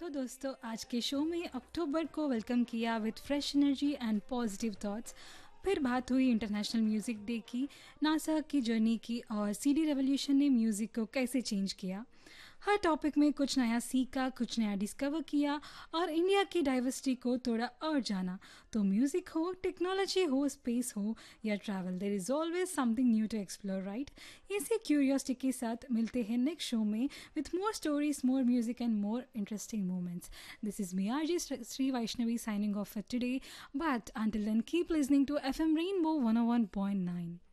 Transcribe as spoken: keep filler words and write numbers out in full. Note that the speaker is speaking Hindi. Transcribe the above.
दोस्तों, आज के शो में अक्टूबर को वेलकम किया with fresh energy and positive thoughts. फिर बात हुई इंटरनेशनल म्यूज़िक डे की, नासा की जर्नी की और सीडी रेवोल्यूशन ने म्यूज़िक को कैसे चेंज किया। हर टॉपिक में कुछ नया सीखा, कुछ नया डिस्कवर किया और इंडिया की डाइवर्सिटी को थोड़ा और जाना। तो म्यूज़िक हो, टेक्नोलॉजी हो, स्पेस हो या travel, there is always something new to explore, right. इसी क्यूरियोसिटी के साथ मिलते हैं नेक्स्ट शो में with more stories, more music and more interesting moments. This is me, R J Sri Vaishnavi, signing off for today. But until then, keep listening to F M Rainbow one oh one point nine.